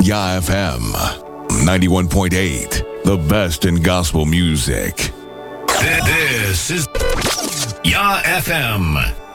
Ya FM 91.8, the best in gospel music. This is Ya FM.